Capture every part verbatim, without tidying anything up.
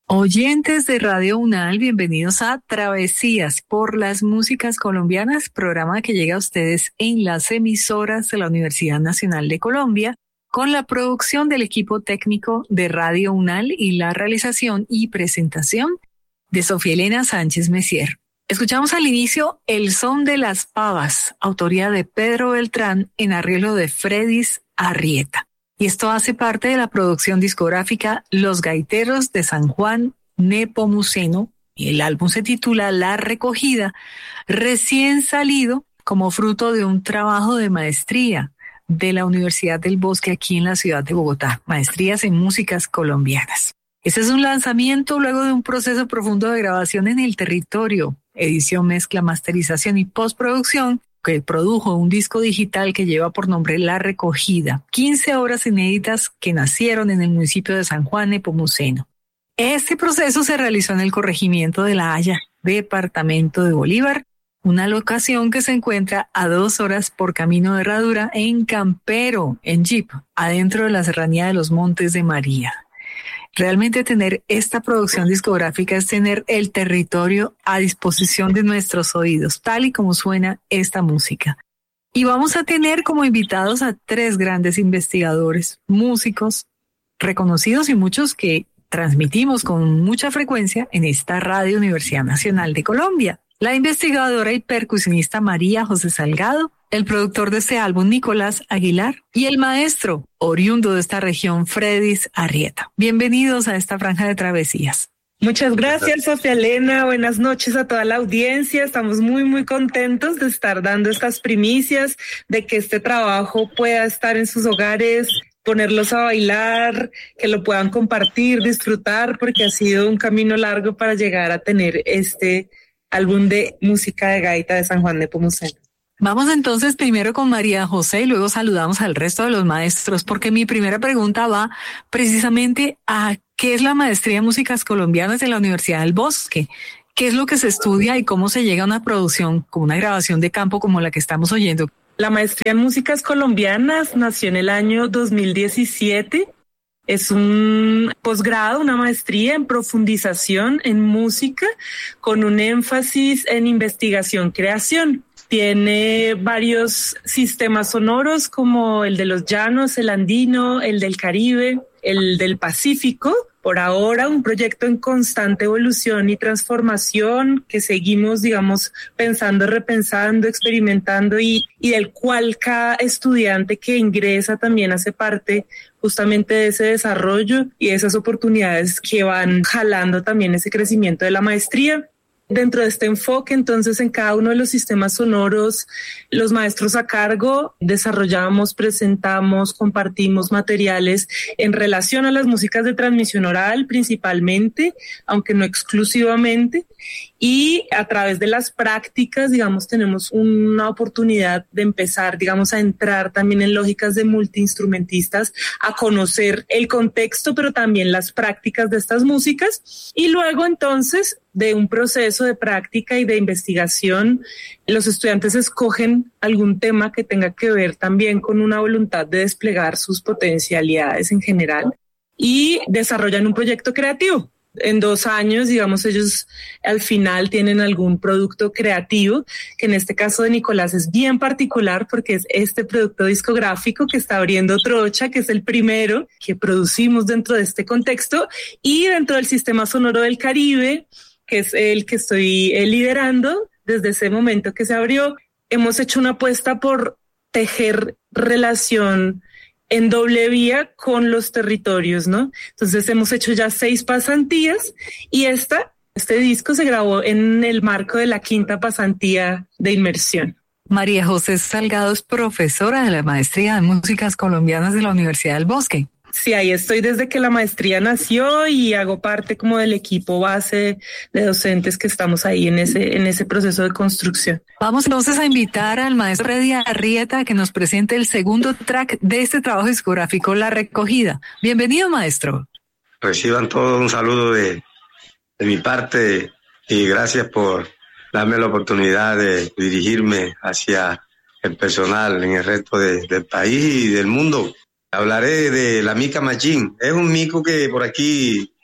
Oyentes de Radio UNAL, bienvenidos a Travesías por las Músicas Colombianas, programa que llega a ustedes en las emisoras de la Universidad Nacional de Colombia, con la producción del equipo técnico de Radio UNAL y la realización y presentación de Sofía Elena Sánchez Messier. Escuchamos al inicio El Son de las Pavas, autoría de Pedro Beltrán en arreglo de Fredis Arrieta. Y esto hace parte de la producción discográfica Los Gaiteros de San Juan Nepomuceno, y el álbum se titula La Recogida, recién salido como fruto de un trabajo de maestría de la Universidad del Bosque aquí en la ciudad de Bogotá, maestrías en músicas colombianas. Este es un lanzamiento luego de un proceso profundo de grabación en el territorio, edición, mezcla, masterización y postproducción, que produjo un disco digital que lleva por nombre La Recogida, quince obras inéditas que nacieron en el municipio de San Juan Nepomuceno. Este proceso se realizó en el corregimiento de La Haya, departamento de Bolívar, una locación que se encuentra a dos horas por camino de Herradura en Campero, en Jeep, adentro de la serranía de los Montes de María. Realmente tener esta producción discográfica es tener el territorio a disposición de nuestros oídos, tal y como suena esta música. Y vamos a tener como invitados a tres grandes investigadores, músicos reconocidos y muchos que transmitimos con mucha frecuencia en esta Radio Universidad Nacional de Colombia. La investigadora y percusionista María José Salgado, el productor de este álbum Nicolás Aguilar y el maestro oriundo de esta región Fredis Arrieta. Bienvenidos a esta franja de travesías. Muchas gracias, Sofía Elena. Buenas noches a toda la audiencia. Estamos muy, muy contentos de estar dando estas primicias, de que este trabajo pueda estar en sus hogares, ponerlos a bailar, que lo puedan compartir, disfrutar, porque ha sido un camino largo para llegar a tener este álbum de música de gaita de San Juan Nepomuceno. Vamos entonces primero con María José y luego saludamos al resto de los maestros, porque mi primera pregunta va precisamente a qué es la maestría en músicas colombianas de la Universidad del Bosque. ¿Qué es lo que se estudia y cómo se llega a una producción como una grabación de campo como la que estamos oyendo? La maestría en músicas colombianas nació en el año dos mil diecisiete. Es un posgrado, una maestría en profundización en música con un énfasis en investigación-creación. Tiene varios sistemas sonoros como el de los llanos, el andino, el del Caribe, el del Pacífico. Por ahora, un proyecto en constante evolución y transformación que seguimos, digamos, pensando, repensando, experimentando y, y del cual cada estudiante que ingresa también hace parte justamente de ese desarrollo y de esas oportunidades que van jalando también ese crecimiento de la maestría. Dentro de este enfoque, entonces, en cada uno de los sistemas sonoros, los maestros a cargo desarrollamos, presentamos, compartimos materiales en relación a las músicas de transmisión oral principalmente, aunque no exclusivamente, y a través de las prácticas, digamos, tenemos una oportunidad de empezar, digamos, a entrar también en lógicas de multiinstrumentistas, a conocer el contexto, pero también las prácticas de estas músicas, y luego entonces de un proceso de práctica y de investigación, los estudiantes escogen algún tema que tenga que ver también con una voluntad de desplegar sus potencialidades en general y desarrollan un proyecto creativo. En dos años, digamos, ellos al final tienen algún producto creativo, que en este caso de Nicolás es bien particular porque es este producto discográfico que está abriendo Trocha, que es el primero que producimos dentro de este contexto y dentro del sistema sonoro del Caribe, que es el que estoy eh, liderando desde ese momento que se abrió. Hemos hecho una apuesta por tejer relación en doble vía con los territorios, ¿no? Entonces hemos hecho ya seis pasantías y esta, este disco se grabó en el marco de la quinta pasantía de inmersión. María José Salgado es profesora de la maestría de músicas colombianas de la Universidad del Bosque. Sí, ahí estoy desde que la maestría nació y hago parte como del equipo base de docentes que estamos ahí en ese, en ese proceso de construcción. Vamos entonces a invitar al maestro Fredis Arrieta a que nos presente el segundo track de este trabajo discográfico, La Recogida. Bienvenido, maestro. Reciban todos un saludo de, de mi parte y gracias por darme la oportunidad de dirigirme hacia el personal en el resto de, del país y del mundo. Hablaré de la mica machín. Es un mico que por aquí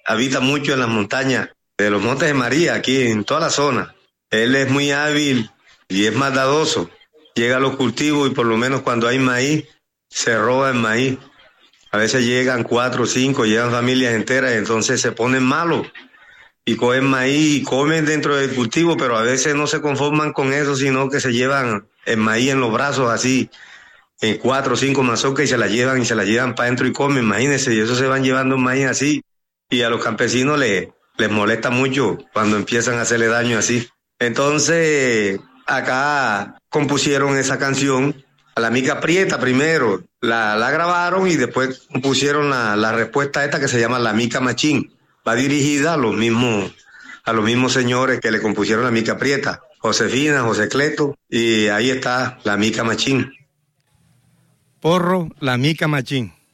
habita mucho en las montañas de los Montes de María, aquí en toda la zona. Él es muy hábil y es maldadoso. Llega a los cultivos y por lo menos cuando hay maíz, se roba el maíz. A veces llegan cuatro o cinco, llegan familias enteras y entonces se ponen malos y cogen maíz y comen dentro del cultivo, pero a veces no se conforman con eso, sino que se llevan el maíz en los brazos así, en cuatro o cinco mazorcas y se la llevan y se la llevan para adentro y comen, imagínense, y eso se van llevando el maíz así y a los campesinos les, les molesta mucho cuando empiezan a hacerle daño así. Entonces acá compusieron esa canción, a la mica prieta primero, la, la grabaron y después compusieron la, la respuesta esta que se llama La Mica Machín. Va dirigida a los mismos, a los mismos señores que le compusieron la mica prieta, Josefina, José Cleto, y ahí está La Mica Machín. Porro, La Mica Machín.